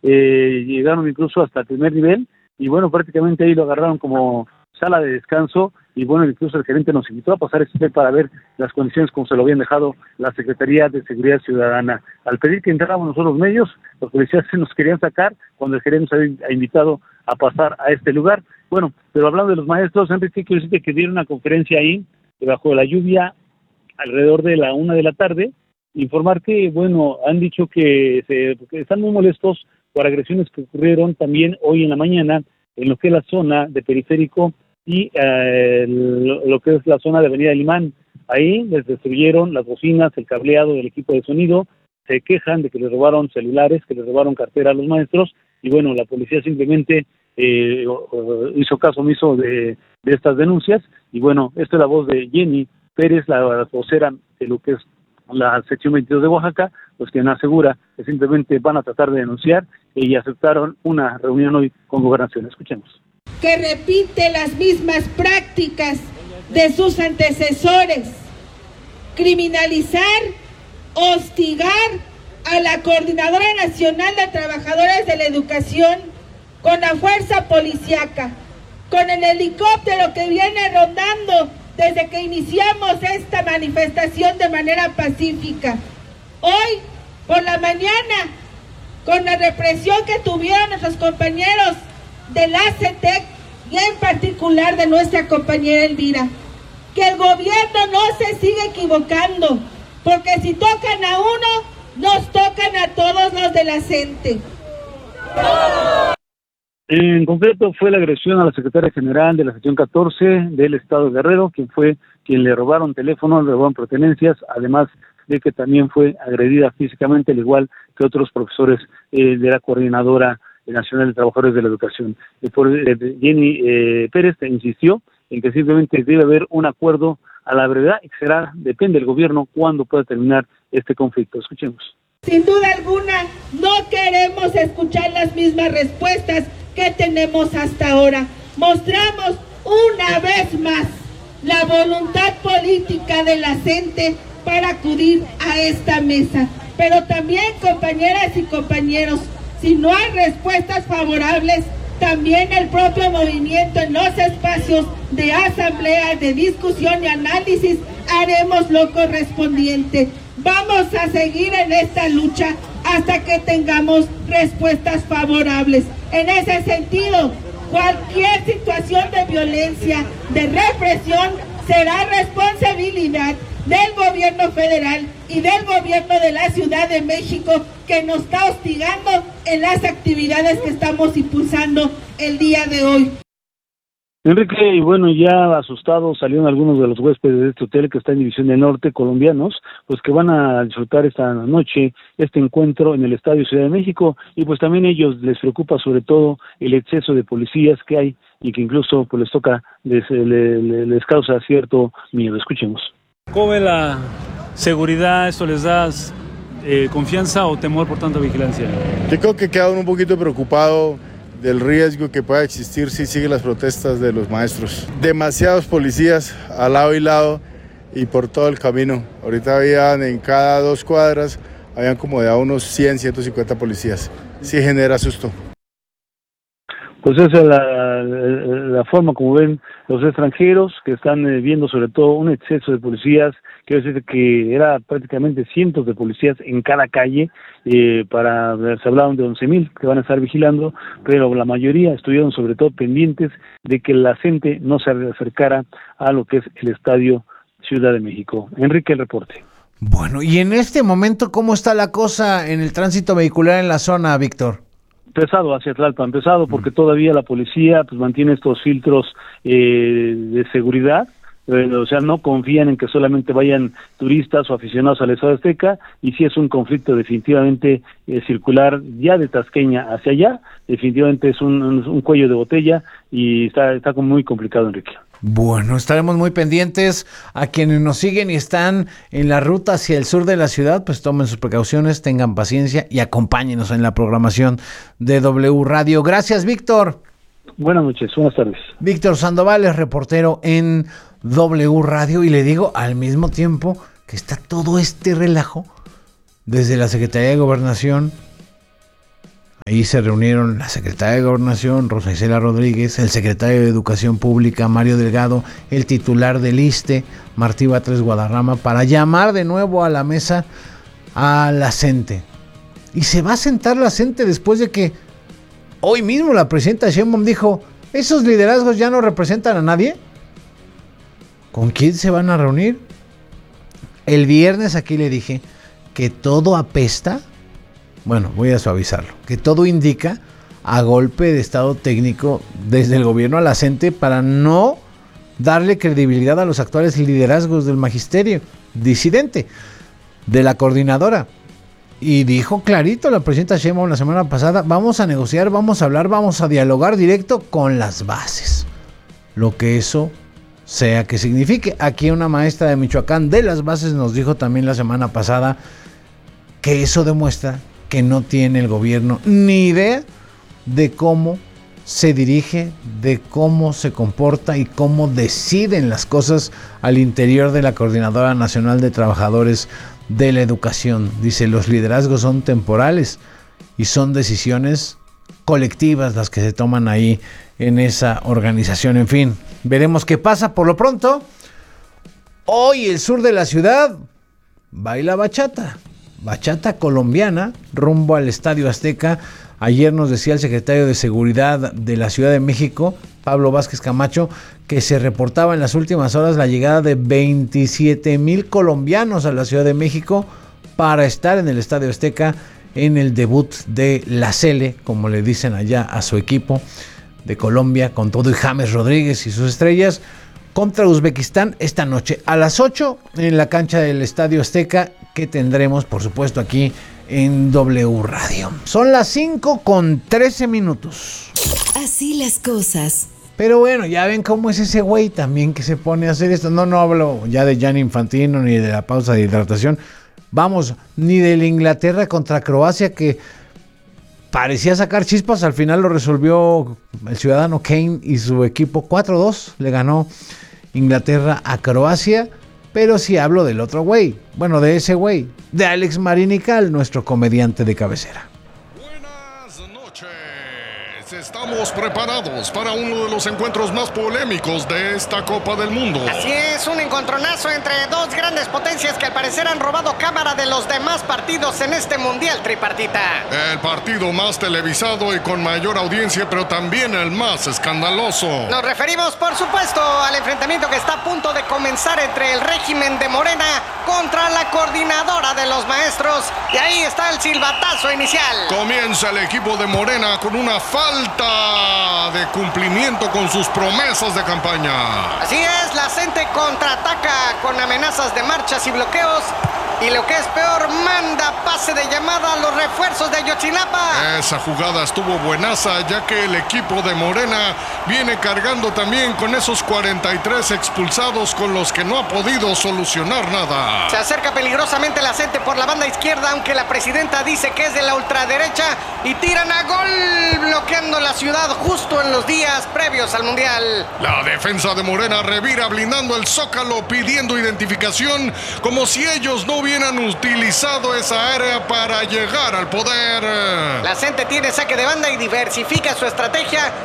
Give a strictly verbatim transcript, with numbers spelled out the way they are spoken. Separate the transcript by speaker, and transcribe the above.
Speaker 1: eh, llegaron incluso hasta el primer nivel, y bueno, prácticamente ahí lo agarraron como sala de descanso, y bueno, incluso el gerente nos invitó a pasar ese hotel para ver las condiciones como se lo habían dejado la Secretaría de Seguridad Ciudadana. Al pedir que entráramos nosotros los medios, los policías se nos querían sacar cuando el gerente nos había invitado a pasar a este lugar. Bueno, pero hablando de los maestros, Enrique, quiero decirte que dieron una conferencia ahí, bajo la lluvia, alrededor de la una de la tarde, informar que, bueno, han dicho que, se, que están muy molestos por agresiones que ocurrieron también hoy en la mañana en lo que es la zona de Periférico y eh, lo, lo que es la zona de Avenida Limán. Ahí les destruyeron las bocinas, el cableado del equipo de sonido, se quejan de que les robaron celulares, que les robaron cartera a los maestros, y bueno, la policía simplemente eh, hizo caso omiso de, de estas denuncias, y bueno, esta es la voz de Jenny Pérez, la vocera de lo que es la sección veintidós de Oaxaca, pues quien asegura que simplemente van a tratar de denunciar y aceptaron una reunión hoy con Gobernación. Escuchemos.
Speaker 2: Que repite las mismas prácticas de sus antecesores, criminalizar, hostigar a la Coordinadora Nacional de Trabajadores de la Educación con la fuerza policíaca, con el helicóptero que viene rondando desde que iniciamos esta manifestación de manera pacífica. Hoy, por la mañana, con la represión que tuvieron nuestros compañeros de la C E T E C y en particular de nuestra compañera Elvira, que el gobierno no se siga equivocando, porque si tocan a uno, nos tocan a todos los de la CENTE.
Speaker 1: En concreto fue la agresión a la secretaria general de la sección catorce del estado de Guerrero, quien fue quien le robaron teléfonos, le robaron pertenencias, además de que también fue agredida físicamente, al igual que otros profesores eh, de la Coordinadora Nacional de Trabajadores de la Educación. Eh, por, eh, Jenny eh, Pérez insistió en que simplemente debe haber un acuerdo a la brevedad y será, depende del gobierno, cuándo pueda terminar este conflicto. Escuchemos.
Speaker 2: Sin duda alguna, no queremos escuchar las mismas respuestas que tenemos hasta ahora. Mostramos una vez más la voluntad política de la CENTE para acudir a esta mesa. Pero también, compañeras y compañeros, si no hay respuestas favorables, también el propio movimiento en los espacios de asamblea, de discusión y análisis, haremos lo correspondiente. Vamos a seguir en esta lucha hasta que tengamos respuestas favorables. En ese sentido, cualquier situación de violencia, de represión, será responsabilidad del gobierno federal y del gobierno de la Ciudad de México, que nos está hostigando en las actividades que estamos impulsando el día de hoy.
Speaker 1: Enrique, y bueno, ya asustados salieron algunos de los huéspedes de este hotel que está en División del Norte, colombianos, pues que van a disfrutar esta noche este encuentro en el Estadio Ciudad de México, y pues también ellos les preocupa sobre todo el exceso de policías que hay y que incluso pues les toca, les, les, les causa cierto miedo. Escuchemos.
Speaker 3: ¿Cómo ve la seguridad? ¿Esto les da eh, confianza o temor por tanta vigilancia?
Speaker 4: Yo creo que quedan un poquito preocupados del riesgo que pueda existir si siguen las protestas de los maestros. Demasiados policías al lado y lado y por todo el camino. Ahorita habían en cada dos cuadras, habían como de a unos cien, ciento cincuenta policías. Sí genera susto.
Speaker 1: Pues esa es la, la, la forma como ven los extranjeros, que están eh, viendo sobre todo un exceso de policías. Quiero decir que era prácticamente cientos de policías en cada calle, eh, para se hablaban de once mil que van a estar vigilando, pero la mayoría estuvieron sobre todo pendientes de que la gente no se acercara a lo que es el Estadio Ciudad de México. Enrique, el reporte.
Speaker 5: Bueno, y en este momento, ¿cómo está la cosa en el tránsito vehicular en la zona, Víctor?
Speaker 1: Pesado hacia Tlalpan, pesado porque todavía la policía pues mantiene estos filtros eh, de seguridad, eh, o sea, no confían en que solamente vayan turistas o aficionados al Estadio Azteca, y si es un conflicto definitivamente eh, circular ya de Tasqueña hacia allá, definitivamente es un, un, un cuello de botella y está, está muy complicado, Enrique.
Speaker 5: Bueno, estaremos muy pendientes. A quienes nos siguen y están en la ruta hacia el sur de la ciudad, pues tomen sus precauciones, tengan paciencia y acompáñenos en la programación de W Radio. Gracias, Víctor.
Speaker 1: Buenas noches, buenas tardes.
Speaker 5: Víctor Sandoval es reportero en W Radio, y le digo al mismo tiempo que está todo este relajo desde la Secretaría de Gobernación Ahí se reunieron la secretaria de Gobernación, Rosa Isela Rodríguez, el secretario de Educación Pública, Mario Delgado, el titular del ISSSTE, Martí Batres Guadarrama, para llamar de nuevo a la mesa a la CENTE. Y se va a sentar la CENTE después de que hoy mismo la presidenta Sheinbaum dijo, ¿esos liderazgos ya no representan a nadie? ¿Con quién se van a reunir? El viernes aquí le dije que todo apesta. Bueno, voy a suavizarlo. Que todo indica a golpe de estado técnico desde el gobierno a la CENTE para no darle credibilidad a los actuales liderazgos del magisterio disidente, de la coordinadora. Y dijo clarito la presidenta Sheinbaum la semana pasada, vamos a negociar, vamos a hablar, vamos a dialogar directo con las bases. Lo que eso sea que signifique. Aquí una maestra de Michoacán de las bases nos dijo también la semana pasada que eso demuestra que no tiene el gobierno ni idea de cómo se dirige, de cómo se comporta y cómo deciden las cosas al interior de la Coordinadora Nacional de Trabajadores de la Educación. Dice, los liderazgos son temporales y son decisiones colectivas las que se toman ahí en esa organización. En fin, veremos qué pasa. Por lo pronto, hoy el sur de la ciudad baila bachata. Bachata colombiana rumbo al Estadio Azteca. Ayer nos decía el secretario de Seguridad de la Ciudad de México, Pablo Vázquez Camacho, que se reportaba en las últimas horas la llegada de veintisiete mil colombianos a la Ciudad de México para estar en el Estadio Azteca en el debut de la Cele, como le dicen allá a su equipo de Colombia, con todo y James Rodríguez y sus estrellas, contra Uzbekistán esta noche a las ocho en la cancha del Estadio Azteca, que tendremos por supuesto aquí en W Radio. Son las cinco con trece minutos.
Speaker 6: Así las cosas.
Speaker 5: Pero bueno, ya ven cómo es ese güey también que se pone a hacer esto. No, no hablo ya de Gianni Infantino ni de la pausa de hidratación. Vamos, ni de la Inglaterra contra Croacia, que parecía sacar chispas. Al final lo resolvió el ciudadano Kane y su equipo. cuatro dos le ganó Inglaterra a Croacia. Pero sí hablo del otro güey, bueno, de ese güey, de Alex Marinical, nuestro comediante de cabecera.
Speaker 7: Buenas noches, estamos preparados para uno de los encuentros más polémicos de esta Copa del Mundo.
Speaker 8: Así es, un encontronazo entre dos grandes potencias que al parecer han robado cámara de los demás partidos en este Mundial Tripartita.
Speaker 7: El partido más televisado y con mayor audiencia, pero también el más escandaloso.
Speaker 8: Nos referimos, por supuesto, al enfrentamiento que está a punto de comenzar entre el régimen de Morena contra la coordinadora de los maestros. Y ahí está el silbatazo inicial.
Speaker 7: Comienza el equipo de Morena con una falta de cumplimiento con sus promesas de campaña.
Speaker 8: Así es, la CENTE contraataca con amenazas de marchas y bloqueos. Y lo que es peor, manda pase de llamada a los refuerzos de Ayotzinapa.
Speaker 7: Esa jugada estuvo buenaza, ya que el equipo de Morena viene cargando también con esos cuarenta y tres expulsados con los que no ha podido solucionar nada.
Speaker 8: Se acerca peligrosamente la CENTE por la banda izquierda, aunque la presidenta dice que es de la ultraderecha, y tiran a gol, bloqueando la ciudad justo en los días previos al Mundial.
Speaker 7: La defensa de Morena revira blindando el Zócalo, pidiendo identificación, como si ellos no hubieran utilizado esa área para llegar al poder.
Speaker 8: La CENTE tiene saque de banda y diversifica su estrategia